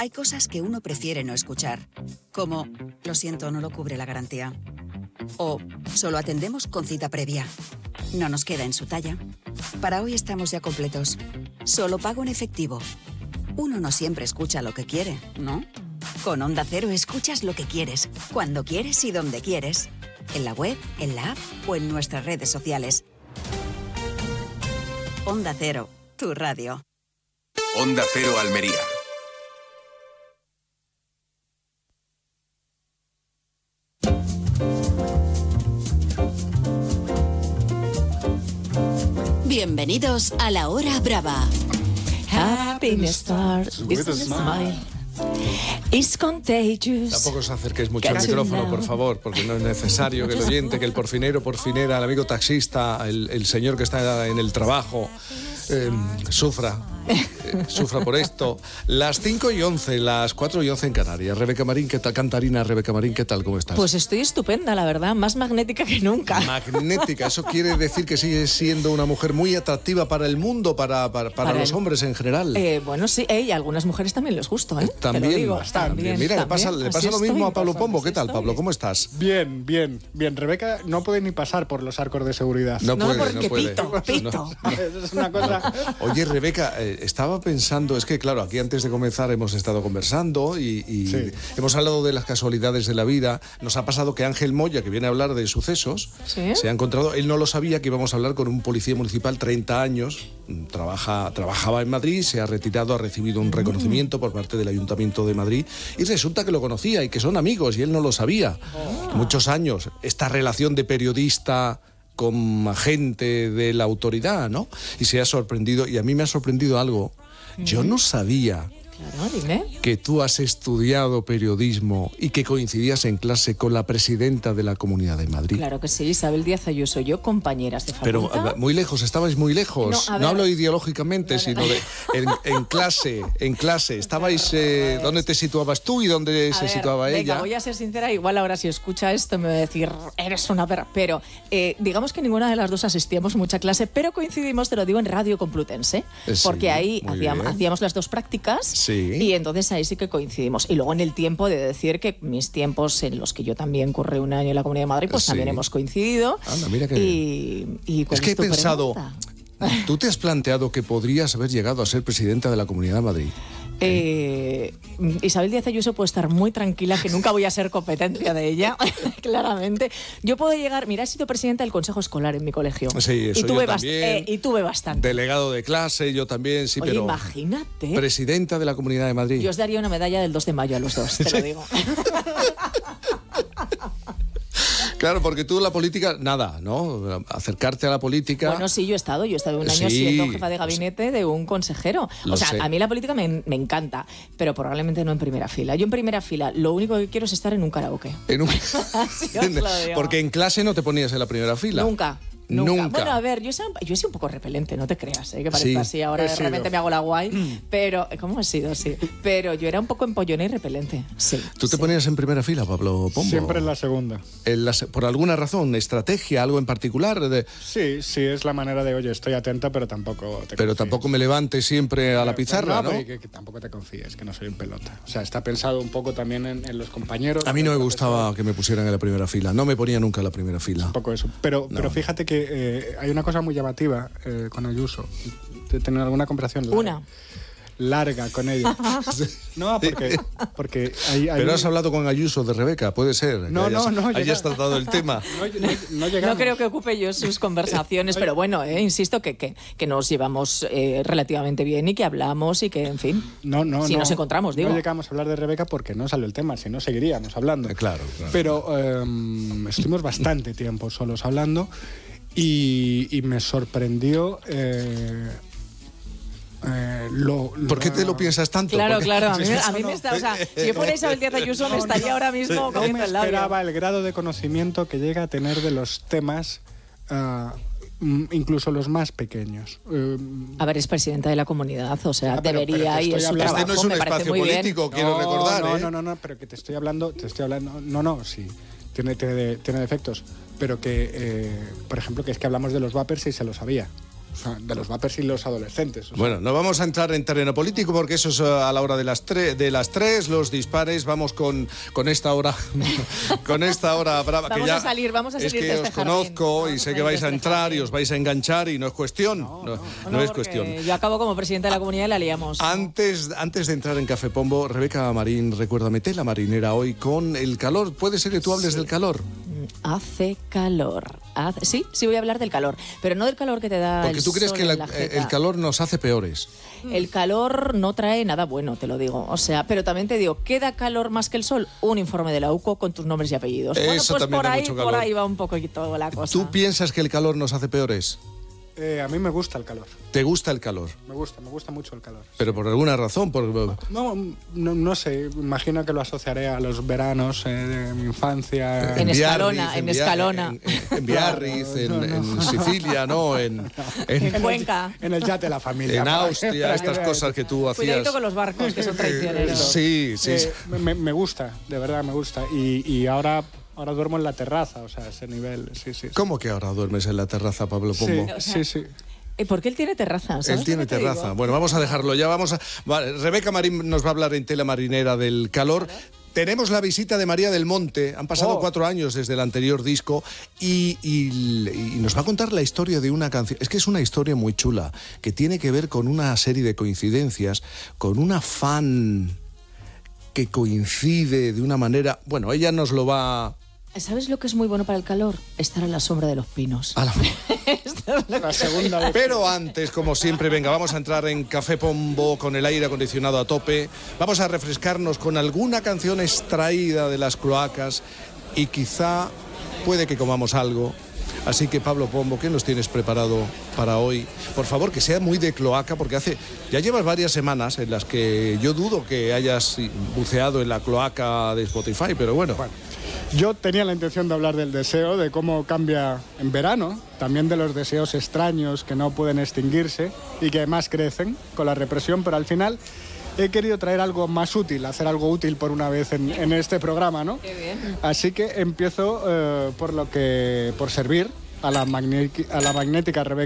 Hay cosas que uno prefiere no escuchar, como lo siento, no lo cubre la garantía. O solo atendemos con cita previa. No nos queda en su talla. Para hoy estamos ya completos. Solo pago en efectivo. Uno no siempre escucha lo que quiere, ¿no? Con Onda Cero escuchas lo que quieres, cuando quieres y donde quieres. En la web, en la app o en nuestras redes sociales. Onda Cero, tu radio. Onda Cero Almería. Bienvenidos a La Hora Brava. Happiness starts with a smile. It's contagious. Tampoco os acerquéis mucho al micrófono, por favor, porque no es necesario que el oyente, que el porfinero, porfinera, el amigo taxista, el señor que está en el trabajo, sufra por esto. Las 5:11, las 4:11 en Canarias. Rebeca Marín, ¿qué tal? Cantarina, Rebeca Marín, ¿qué tal? ¿Cómo estás? Pues estoy estupenda, la verdad, más magnética que nunca. Magnética, eso quiere decir que sigues siendo una mujer muy atractiva para el mundo, para los hombres en general. Bueno, sí, y a algunas mujeres también les gusto, ¿eh? También, te lo digo, también. Mira, le pasa lo mismo a Pablo Pombo. ¿Qué tal, Pablo? ¿Cómo estás? Bien. Rebeca no puede ni pasar por los arcos de seguridad. No puede. Pito. Eso es una cosa... Oye, Rebeca, estaba pensando, es que claro, aquí antes de comenzar hemos estado conversando y sí, hemos hablado de las casualidades de la vida. Nos ha pasado que Ángel Moya, que viene a hablar de sucesos, ¿sí? Se ha encontrado, él no lo sabía, que íbamos a hablar con un policía municipal, 30 años, trabajaba en Madrid, se ha retirado, ha recibido un reconocimiento por parte del Ayuntamiento de Madrid y resulta que lo conocía y que son amigos y él no lo sabía. Muchos años, esta relación de periodista con agente de la autoridad, ¿no? Y se ha sorprendido, y a mí me ha sorprendido algo. Yo no sabía que tú has estudiado periodismo y que coincidías en clase con la presidenta de la Comunidad de Madrid. Claro que sí, Isabel Díaz Ayuso, yo compañeras de facultad. Pero muy lejos, estabais muy lejos. No hablo ideológicamente, sino en clase. Estabais, ¿dónde te situabas tú y dónde se situaba ella? Voy a ser sincera, igual ahora si escucha esto me va a decir, eres una perra. Pero digamos que ninguna de las dos asistíamos a mucha clase, pero coincidimos, te lo digo, en Radio Complutense, porque ahí hacíamos las dos prácticas. Sí. Y entonces ahí sí que coincidimos. Y luego en el tiempo de decir que mis tiempos en los que yo también curré un año en la Comunidad de Madrid, pues también hemos coincidido. Anda, mira que y es que he pensado, ¿tú te has planteado que podrías haber llegado a ser presidenta de la Comunidad de Madrid? Isabel Díaz Ayuso puede estar muy tranquila que nunca voy a ser competencia de ella, claramente. Yo puedo llegar, mira, he sido presidenta del consejo escolar en mi colegio. Sí, eso yo también. Y tuve bastante. Delegado de clase, yo también, sí. Oye, pero imagínate. Presidenta de la Comunidad de Madrid. Yo os daría una medalla del 2 de mayo a los dos, te lo digo. Claro, porque tú la política, nada, ¿no? Acercarte a la política... Bueno, sí, yo he estado un año siendo jefa de gabinete de un consejero. O sea, a mí la política me encanta, pero probablemente no en primera fila. Yo en primera fila lo único que quiero es estar en un karaoke. Así os lo digo. Porque en clase no te ponías en la primera fila. Nunca. Bueno, a ver, yo he sido un poco repelente, no te creas, que parezco así, ahora de repente me hago la guay, pero, ¿cómo he sido? Sí, pero yo era un poco empollona y repelente, sí. ¿Tú te ponías en primera fila, Pablo Pombo? Siempre en la segunda. ¿Por alguna razón, estrategia, algo en particular? Sí, es la manera de, oye, estoy atenta, pero tampoco te confíes. Tampoco me levante siempre a la pizarra, ¿no? Que tampoco te confíes, que no soy un pelota. O sea, está pensado un poco también en los compañeros. A mí no me gustaba que me pusieran en la primera fila, no me ponía nunca en la primera fila. Un poco eso, pero fíjate que hay una cosa muy llamativa con Ayuso. ¿De tener alguna conversación larga con ella? No, porque hay Pero has hablado con Ayuso de Rebeca, puede ser. No. Hayas tratado el tema. No creo que ocupe yo sus conversaciones, pero bueno, insisto que nos llevamos relativamente bien y que hablamos y que, en fin, si nos encontramos, digo. No llegamos a hablar de Rebeca porque no salió el tema, si no seguiríamos hablando. Claro. Pero estuvimos bastante tiempo solos hablando y me sorprendió... ¿Por qué te lo piensas tanto? Claro, a mí me está... O sea, si yo fuera Isabel Díaz Ayuso me estaría ahora mismo comiendo el labio. No me esperaba el grado de conocimiento que llega a tener de los temas, incluso los más pequeños. A ver, es presidenta de la comunidad, o sea, debería, y es su trabajo, no es un espacio político, quiero recordar. No, pero que te estoy hablando, sí, tiene defectos, pero que, por ejemplo, que es que hablamos de los vapers y se lo sabía. O sea, de los vapers y los adolescentes. O sea. Bueno, no vamos a entrar en terreno político porque eso es a la hora de las 3, los dispares. Vamos con esta hora con esta hora brava. Vamos que ya a salir es que os conozco y sé que vais a entrar y os vais a enganchar y no es cuestión. No es cuestión. Yo acabo como presidenta de la comunidad y la liamos. Antes de entrar en Café Pombo, Rebeca Marín, recuérdame, tela marinera hoy con el calor. ¿Puede ser que tú hables del calor? Hace calor. Sí, voy a hablar del calor, pero no del calor que te da porque tú crees que el calor nos hace peores. El calor no trae nada bueno, te lo digo. O sea, pero también te digo, ¿qué da calor más que el sol? Un informe de la UCO con tus nombres y apellidos. Eso bueno, pues también da mucho calor. Por ahí va un poquito la cosa. ¿Tú piensas que el calor nos hace peores? A mí me gusta el calor. ¿Te gusta el calor? Me gusta mucho el calor. ¿Pero por alguna razón? No sé, imagino que lo asociaré a los veranos de mi infancia. En Escalona. En Biarritz, en Sicilia, ¿no? En Cuenca. En el yate de la familia. En Austria, estas cosas que tú hacías. Cuidadito con los barcos, que son traicioneros. Sí. Me gusta, de verdad me gusta. Y ahora duermo en la terraza, o sea, ese nivel, sí. ¿Cómo que ahora duermes en la terraza, Pablo Pombo? Sí. Porque él tiene terraza, ¿sabes? Él tiene terraza. Bueno, vamos a dejarlo ya. Vale, Rebeca Marín nos va a hablar en tela marinera del calor. Tenemos la visita de María del Monte. Han pasado 4 años desde el anterior disco y nos va a contar la historia de una canción. Es que es una historia muy chula, que tiene que ver con una serie de coincidencias, con una fan que coincide de una manera... Bueno, ella nos lo va... ¿Sabes lo que es muy bueno para el calor? Estar a la sombra de los pinos. La segunda vez. Pero antes, como siempre, venga, vamos a entrar en Café Pombo con el aire acondicionado a tope. Vamos a refrescarnos con alguna canción extraída de las cloacas y quizá puede que comamos algo. Así que, Pablo Pombo, ¿qué nos tienes preparado para hoy? Por favor, que sea muy de cloaca, porque ya llevas varias semanas en las que yo dudo que hayas buceado en la cloaca de Spotify, pero bueno. Yo tenía la intención de hablar del deseo, de cómo cambia en verano, también de los deseos extraños que no pueden extinguirse y que más crecen con la represión, pero al final he querido traer algo más útil, hacer algo útil por una vez en este programa, ¿no? Qué bien. Así que empiezo por servir a la magnética Rebeca